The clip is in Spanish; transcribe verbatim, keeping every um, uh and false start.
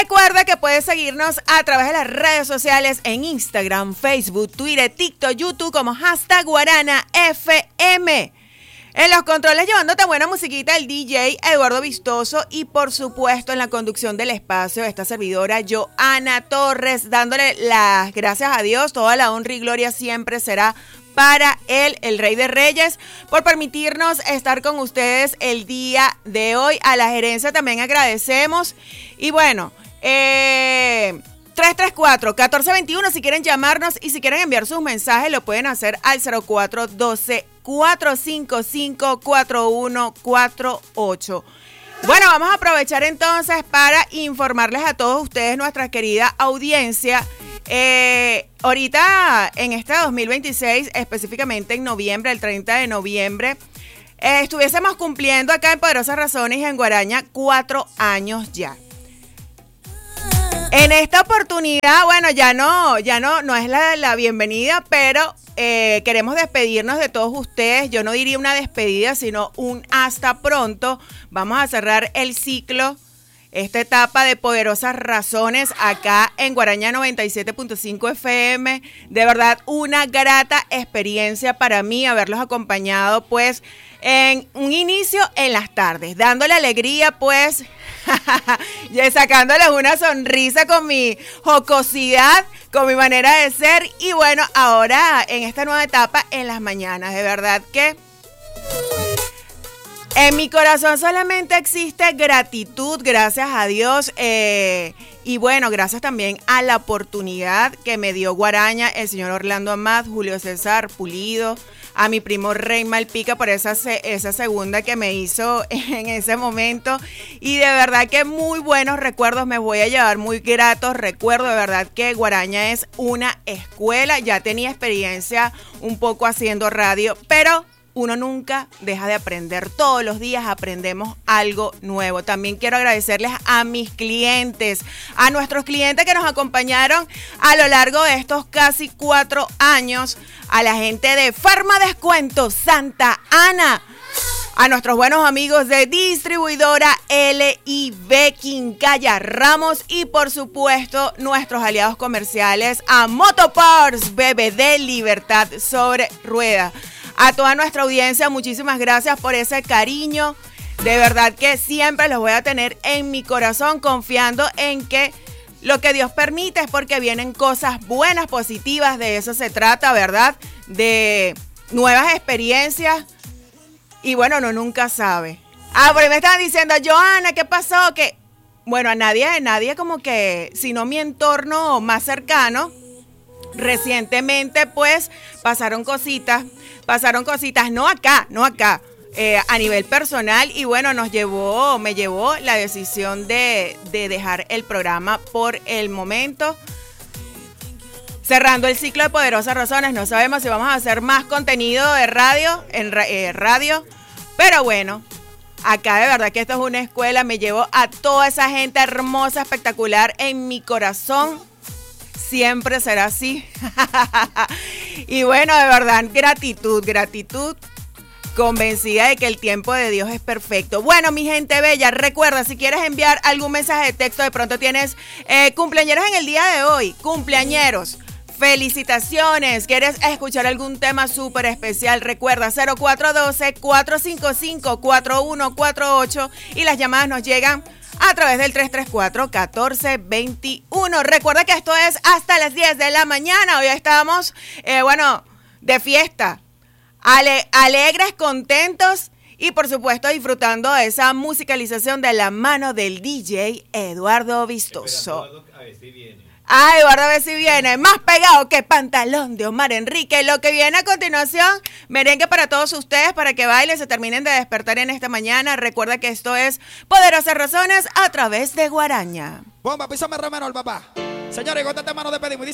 Recuerda que puedes seguirnos a través de las redes sociales en Instagram, Facebook, Twitter, TikTok, YouTube como hashtag Guarana F M. En los controles llevándote buena musiquita el D J Eduardo Vistoso y por supuesto en la conducción del espacio esta servidora Joana Torres, dándole las gracias a Dios, toda la honra y gloria siempre será para él, el Rey de Reyes, por permitirnos estar con ustedes el día de hoy. A la gerencia también agradecemos y bueno, eh... tres tres cuatro, uno cuatro dos uno, si quieren llamarnos y si quieren enviar sus mensajes lo pueden hacer al cero cuatro uno dos, cuatro cinco cinco, cuatro uno cuatro ocho. Bueno, vamos a aprovechar entonces para informarles a todos ustedes, nuestra querida audiencia. Eh, ahorita en este dos mil veintiséis, específicamente en noviembre, el treinta de noviembre, eh, estuviésemos cumpliendo acá en Poderosas Razones y en Guaraña cuatro años ya. En esta oportunidad, bueno, ya no, ya no, no es la, la bienvenida, pero eh, queremos despedirnos de todos ustedes. Yo no diría una despedida, sino un hasta pronto. Vamos a cerrar el ciclo, esta etapa de Poderosas Razones acá en Guaraña noventa y siete punto cinco F M. De verdad, una grata experiencia para mí haberlos acompañado, pues, en un inicio en las tardes, dándole alegría, pues, y sacándoles una sonrisa con mi jocosidad, con mi manera de ser. Y bueno, ahora en esta nueva etapa en las mañanas, de verdad que en mi corazón solamente existe gratitud, gracias a Dios. Eh, y bueno, gracias también a la oportunidad que me dio Guaraña, el señor Orlando Amat, Julio César Pulido, a mi primo Rey Malpica por esa, esa segunda que me hizo en ese momento. Y de verdad que muy buenos recuerdos me voy a llevar, muy gratos recuerdos. De verdad que Guaraña es una escuela. Ya tenía experiencia un poco haciendo radio, pero uno nunca deja de aprender. Todos los días aprendemos algo nuevo. También quiero agradecerles a mis clientes, a nuestros clientes que nos acompañaron a lo largo de estos casi cuatro años, a la gente de Farma Descuentos Santa Ana, a nuestros buenos amigos de distribuidora L I B Quincalla Ramos y por supuesto nuestros aliados comerciales a Motoparts B B D Libertad sobre Rueda. A toda nuestra audiencia, muchísimas gracias por ese cariño. De verdad que siempre los voy a tener en mi corazón, confiando en que lo que Dios permite es porque vienen cosas buenas, positivas. De eso se trata, ¿verdad? De nuevas experiencias. Y bueno, uno nunca sabe. Ah, por ahí me estaban diciendo, Joana, ¿qué pasó? Que, bueno, a nadie, nadie como que, sino mi entorno más cercano. Recientemente, pues, pasaron cositas, pasaron cositas, no acá, no acá, eh, a nivel personal, y bueno, nos llevó, me llevó la decisión de, de dejar el programa por el momento. Cerrando el ciclo de Poderosas Razones, no sabemos si vamos a hacer más contenido de radio, en eh, radio, pero bueno, acá de verdad que esto es una escuela, me llevo a toda esa gente hermosa, espectacular en mi corazón. Siempre será así. Y bueno, de verdad, gratitud, gratitud, convencida de que el tiempo de Dios es perfecto. Bueno, mi gente bella, recuerda, si quieres enviar algún mensaje de texto, de pronto tienes eh, cumpleañeros en el día de hoy, cumpleañeros, felicitaciones, quieres escuchar algún tema súper especial, recuerda cero cuatro uno dos, cuatro cinco cinco, cuatro uno cuatro ocho y las llamadas nos llegan a través del tres tres cuatro, uno cuatro dos uno. Recuerda que esto es hasta las diez de la mañana. Hoy estamos, eh, bueno, de fiesta. Ale- alegres, contentos y por supuesto disfrutando de esa musicalización de la mano del D J Eduardo Vistoso. Eduardo, a ver si viene. Ah, Eduardo, a ver si viene. Más pegado que pantalón de Omar Enrique. Lo que viene a continuación, merengue para todos ustedes, para que bailen, se terminen de despertar en esta mañana. Recuerda que esto es Poderosas Razones a través de Guaraña. Bomba, písame remenor, papá. Señores, con esta mano de pedimos.